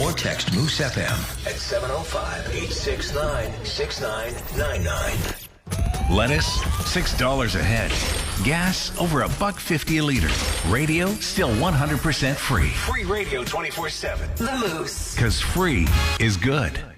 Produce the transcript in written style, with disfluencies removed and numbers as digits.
or text Moose FM at 705-869-6999. Lettuce, $6 a head. Gas, over $1.50 a liter. Radio, still 100% free. Free radio 24/7. The Moose. Because free is good.